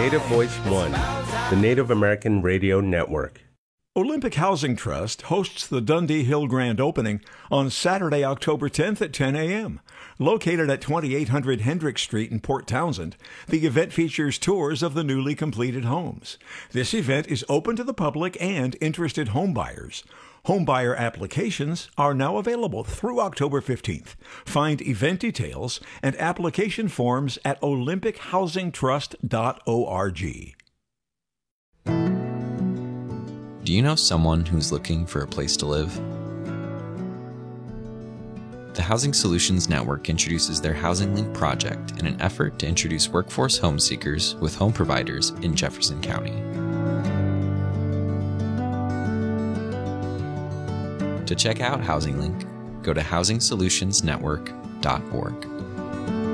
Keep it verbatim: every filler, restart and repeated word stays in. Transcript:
Native Voice One, the Native American Radio Network. Olympic Housing Trust hosts the Dundee Hill Grand Opening on Saturday, October tenth at ten a.m. Located at twenty-eight hundred Hendricks Street in Port Townsend, the event features tours of the newly completed homes. This event is open to the public and interested homebuyers. Homebuyer applications are now available through October fifteenth. Find event details and application forms at olympic housing trust dot org. Do you know someone who's looking for a place to live? The Housing Solutions Network introduces their Housing Link project in an effort to introduce workforce home seekers with home providers in Jefferson County. To check out Housing Link, go to housing solutions network dot org.